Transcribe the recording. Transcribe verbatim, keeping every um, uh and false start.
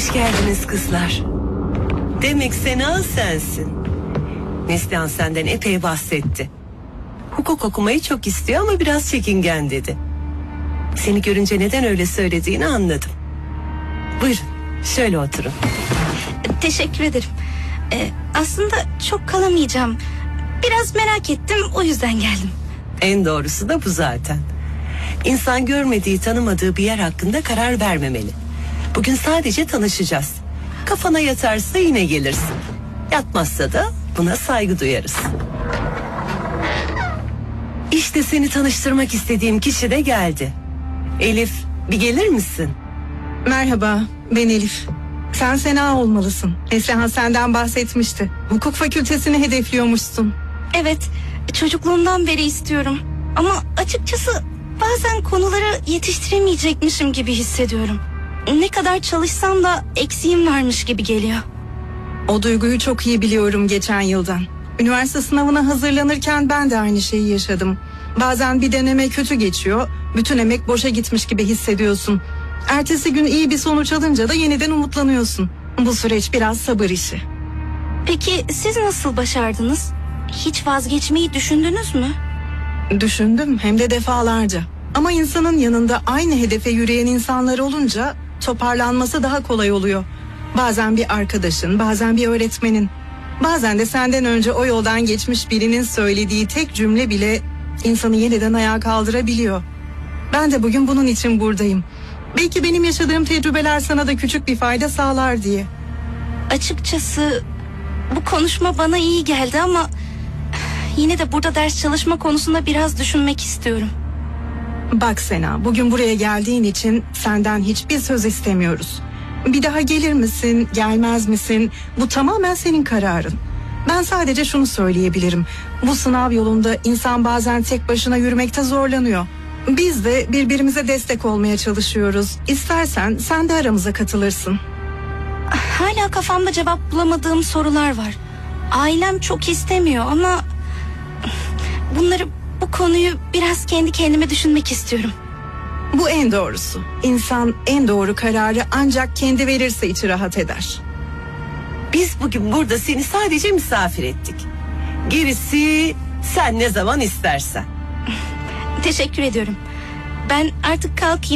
Hoş geldiniz kızlar. Demek Sena sensin. Neslihan senden epey bahsetti. Hukuk okumayı çok istiyor ama biraz çekingen dedi. Seni görünce neden öyle söylediğini anladım. Buyurun, şöyle oturun. Teşekkür ederim. Ee, aslında çok kalamayacağım. Biraz merak ettim, o yüzden geldim. En doğrusu da bu zaten. İnsan görmediği, tanımadığı bir yer hakkında karar vermemeli. Bugün sadece tanışacağız. Kafana yatarsa yine gelirsin. Yatmazsa da buna saygı duyarız. İşte seni tanıştırmak istediğim kişi de geldi. Elif, bir gelir misin? Merhaba, ben Elif. Sen Sena olmalısın. Neslihan senden bahsetmişti. Hukuk fakültesini hedefliyormuşsun. Evet, çocukluğumdan beri istiyorum. Ama açıkçası bazen konuları yetiştiremeyecekmişim gibi hissediyorum. Ne kadar çalışsam da eksiğim varmış gibi geliyor. O duyguyu çok iyi biliyorum geçen yıldan. Üniversite sınavına hazırlanırken ben de aynı şeyi yaşadım. Bazen bir deneme kötü geçiyor, bütün emek boşa gitmiş gibi hissediyorsun. Ertesi gün iyi bir sonuç alınca da yeniden umutlanıyorsun. Bu süreç biraz sabır işi. Peki siz nasıl başardınız? Hiç vazgeçmeyi düşündünüz mü? Düşündüm, hem de defalarca. Ama insanın yanında aynı hedefe yürüyen insanlar olunca toparlanması daha kolay oluyor. Bazen bir arkadaşın, bazen bir öğretmenin. Bazen de senden önce o yoldan geçmiş birinin söylediği tek cümle bile insanı yeniden ayağa kaldırabiliyor. Ben de bugün bunun için buradayım. Belki benim yaşadığım tecrübeler sana da küçük bir fayda sağlar diye. Açıkçası bu konuşma bana iyi geldi ama yine de burada ders çalışma konusunda biraz düşünmek istiyorum. Bak Sena, bugün buraya geldiğin için senden hiçbir söz istemiyoruz. Bir daha gelir misin, gelmez misin? Bu tamamen senin kararın. Ben sadece şunu söyleyebilirim. Bu sınav yolunda insan bazen tek başına yürümekte zorlanıyor. Biz de birbirimize destek olmaya çalışıyoruz. İstersen sen de aramıza katılırsın. Hala kafamda cevap bulamadığım sorular var. Ailem çok istemiyor ama bunları, bu konuyu biraz kendi kendime düşünmek istiyorum. Bu en doğrusu. İnsan en doğru kararı ancak kendi verirse içi rahat eder. Biz bugün burada seni sadece misafir ettik. Gerisi sen ne zaman istersen. Teşekkür ediyorum. Ben artık kalkayım.